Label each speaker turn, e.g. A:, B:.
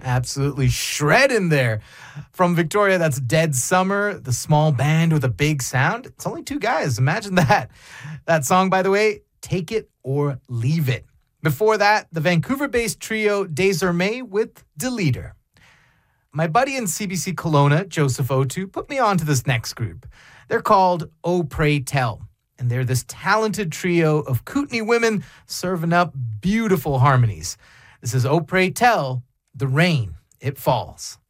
A: Absolutely shredding there. From Victoria, that's Dead Summer, the small band with a big sound. It's only two guys. Imagine that. That song, by the way, Take It or Leave It. Before that, the Vancouver-based trio Desormais with Deleter. My buddy in CBC Kelowna, Joseph Otu, put me on to this next group. They're called Oh Pray Tell, and they're this talented trio of Kootenay women serving up beautiful harmonies. This is Oh Pray Tell, The Rain, It Falls.